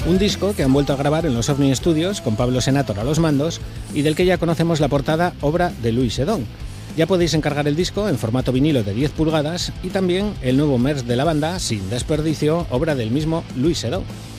Un disco que han vuelto a grabar en los OVNI Studios con Pablo Senator a los mandos y del que ya conocemos la portada, obra de Louis Sedón. Ya podéis encargar el disco en formato vinilo de 10 pulgadas y también el nuevo merch de la banda, Sin Desperdicio, obra del mismo Louis Sedón.